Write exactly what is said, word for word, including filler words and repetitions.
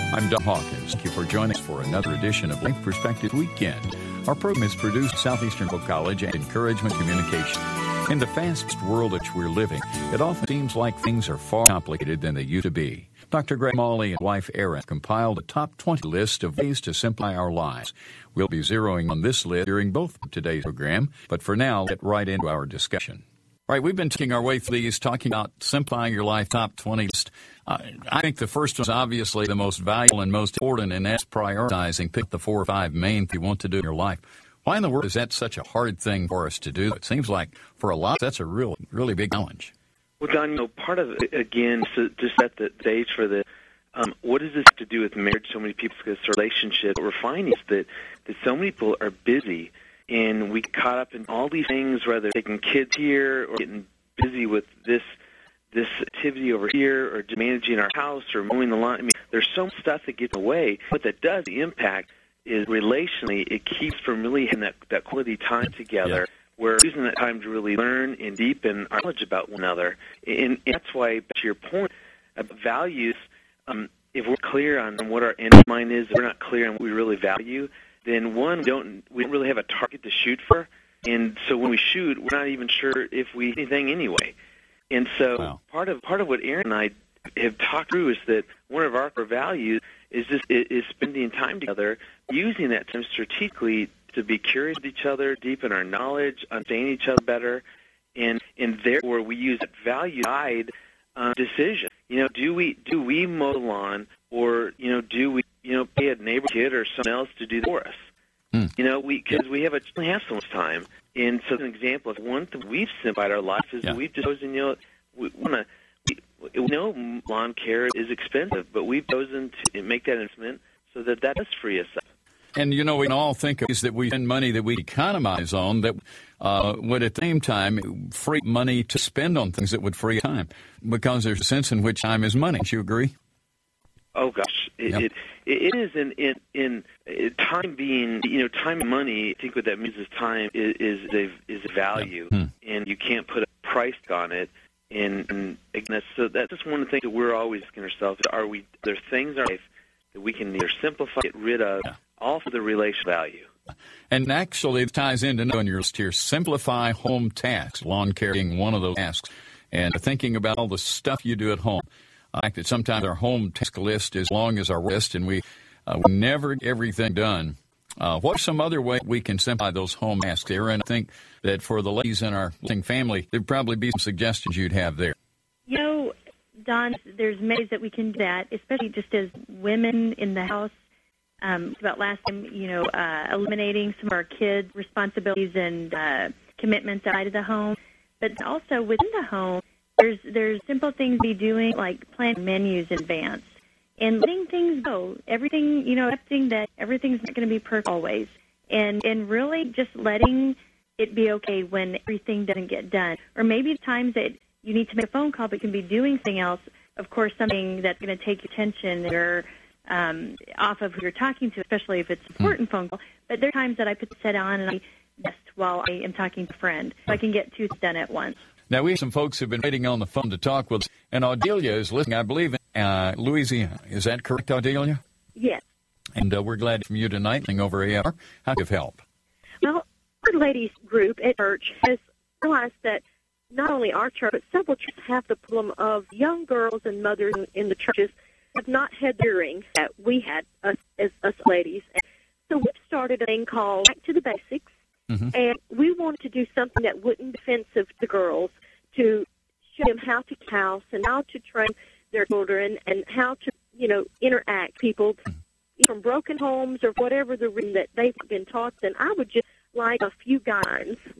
I'm Don Hawkins. Thank you for joining us for another edition of Life Perspective Weekend. Our program is produced at Southeastern College and Encouragement Communication. In the fast world in which we're living, it often seems like things are far more complicated than they used to be. Doctor Greg Mawley and wife Erin compiled a top twenty list of ways to simplify our lives. We'll be zeroing on this list during both of today's program, but for now, get right into our discussion. All right, we've been taking our way through these, talking about simplifying your life top twenty list. Uh, I think the first one is obviously the most valuable and most important, and that's prioritizing. Pick the four or five main things you want to do in your life. Why in the world is that such a hard thing for us to do? It seems like for a lot, that's a real, really big challenge. Well, Don, you know, part of it, again, so to set the stage for the, um, what does this have to do with marriage? So many people's relationships. What we're finding is that, that so many people are busy, and we get caught up in all these things, whether taking kids here or getting busy with this this activity over here or managing our house or mowing the lawn. I mean, there's so much stuff that gets away. What that does, the impact, is relationally, it keeps from really having that, that quality time together. Yeah. We're using that time to really learn and deepen our knowledge about one another. And, and that's why, to your point about values, um, if we're clear on what our end mind is, if we're not clear on what we really value, then one, we don't, we don't really have a target to shoot for. And so when we shoot, we're not even sure if we anything anyway. And so wow. part of part of what Erin and I have talked through is that one of our core values is just is spending time together, using that time strategically to be curious with each other, deepen our knowledge, understand each other better, and and therefore we use that value guide uh, decision. You know, do we do we mow the lawn, or you know, do we you know pay a neighbor kid or someone else to do that for us? Mm. You know, we because we have a we have so much time. And so, an example of one thing we've simplified our life is yeah. we've chosen, you know, we want to. We, we know lawn care is expensive, but we've chosen to make that investment so that that does free us up. And, you know, we can all think of ways that we spend money that we economize on that uh, would at the same time free money to spend on things that would free time, because there's a sense in which time is money. Don't you agree? Oh, gosh. It, yep. it, it is in, in, in in time being, you know, time and money, I think what that means is time is, is, a, is a value, yep. hmm. and you can't put a price on it. And, and that's, so that's just one of the things that we're always asking ourselves, are we, there things in our life that we can either simplify, get rid of, yeah. all for the relational value. And actually, it ties into knowing your list here, simplify home tasks, lawn care being one of those tasks, and thinking about all the stuff you do at home. I think that sometimes our home task list is as long as our list, and we, uh, we never get everything done. Uh, what's some other way we can simplify those home tasks, Erin? I think that for the ladies in our listening family, there'd probably be some suggestions you'd have there. You know, Don, there's many ways that we can do that, especially just as women in the house. Um, about last time, you know, uh, eliminating some of our kids' responsibilities and uh, commitments outside of the home, but also within the home. There's there's simple things to be doing, like planning menus in advance and letting things go. Everything, you know, accepting that everything's not going to be perfect always. And and really just letting it be okay when everything doesn't get done. Or maybe times that you need to make a phone call but you can be doing something else, of course, something that's going to take your attention or um, off of who you're talking to, especially if it's an important phone call. But there are times that I put the set on and I rest while I am talking to a friend, so I can get two things done at once. Now, we have some folks who have been waiting on the phone to talk with us, and Audelia is listening, I believe, in uh, Louisiana. Is that correct, Audelia? Yes. And uh, we're glad from you tonight, over A R. How can we help? Well, our ladies group at church has realized that not only our church, but several churches have the problem of young girls and mothers in the churches have not had the hearing that we had us, as us ladies. And so we've started a thing called Back to the Basics. Mm-hmm. And we wanted to do something that wouldn't be offensive to girls, to show them how to house and how to train their children and how to, you know, interact with people from broken homes or whatever the reason that they've been taught. And I would just like a few guidelines